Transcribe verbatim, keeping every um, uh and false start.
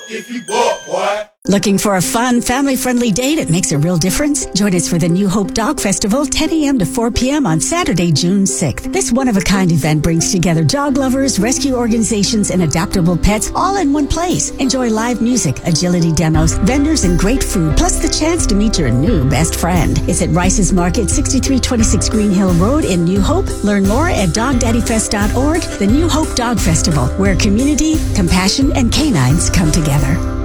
if you buck, boy. Looking for a fun, family-friendly day that makes a real difference? Join us for the New Hope Dog Festival, ten a.m. to four p.m. on Saturday, June sixth. This one-of-a-kind event brings together dog lovers, rescue organizations, and adoptable pets all in one place. Enjoy live music, agility demos, vendors, and great food, plus the chance to meet your new best friend. It's at Rice's Market, sixty-three twenty-six Green Hill Road in New Hope. Learn more at dog daddy fest dot org. The New Hope Dog Festival, where community, compassion, and canines come together.